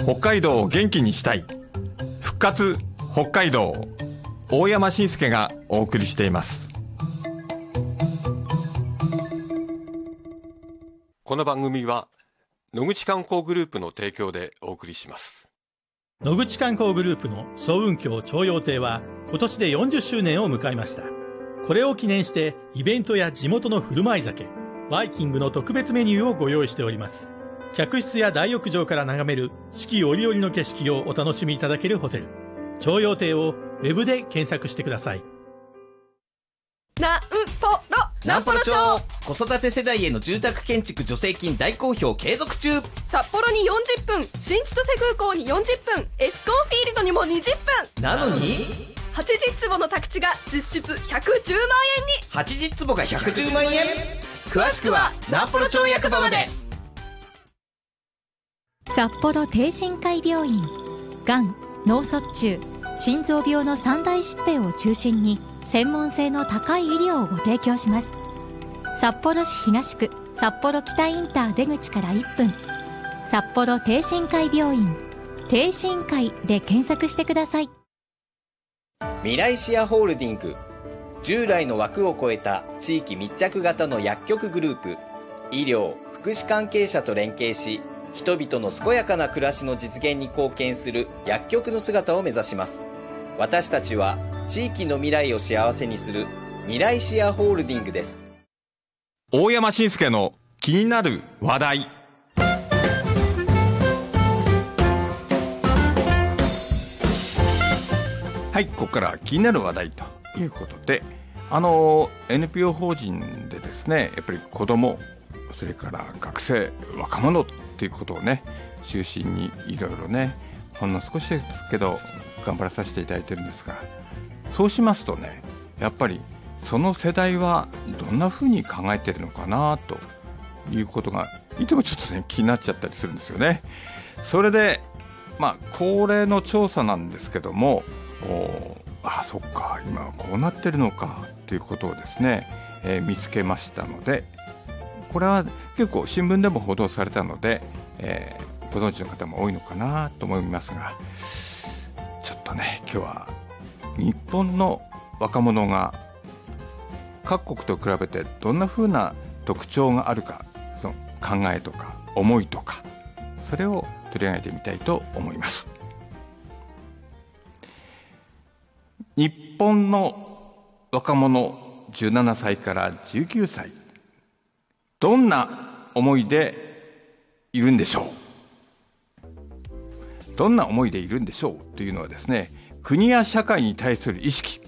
北海道を元気にしたい。復活北海道。大山伸介がお送りしています。この番組は野口観光グループの提供でお送りします。 野口観光グループの総運峡徴用亭は今年で40周年を迎えました。これを記念してイベントや地元の振る舞い酒、バイキングの特別メニューをご用意しております。客室や大浴場から眺める四季折々の景色をお楽しみいただけるホテル、徴用亭をウェブで検索してください。 なんぽろ町、子育て世代への住宅建築助成金大好評継続中。 札幌に40分、新千歳空港に40分、エスコンフィールドにも20分なのに 80坪の宅地が実質110万円に。 80坪が110万円。詳しくはなんぽろ町役場まで。 札幌帝神会病院、がん、脳卒中、心臓病の三大疾病を中心に専門性の高い医療をご提供します。札幌市東区札幌北インター出口から1分、札幌帝神会病院、帝神会で検索してください。 未来シアホールディング、従来の枠を超えた地域密着型の薬局グループ。医療・福祉関係者と連携し、人々の健やかな暮らしの実現に貢献する薬局の姿を目指します。私たちは地域の未来を幸せにする未来シェアホールディングです。 大山伸介の気になる話題。はい、ここから気になる話題ということで、NPO 法人でですね、やっぱり子ども、それから学生、若者っていうことをね中心にいろいろね、ほんの少しですけど頑張らさせていただいてるんですが、そうしますとね、やっぱりその世代はどんな風に考えてるのかなということがいつもちょっとね気になっちゃったりするんですよね。それで恒例の調査なんですけども、そっか、今はこうなってるのかということをですね、見つけましたので、これは結構新聞でも報道されたので、ご存知の方も多いのかなと思いますが、ちょっとね今日は日本の若者が各国と比べてどんな風な特徴があるか、その考えとか思いとか、それを取り上げてみたいと思います。日本の若者17歳から19歳、どんな思いでいるんでしょう。どんな思いでいるんでしょうというのはですね、国や社会に対する意識、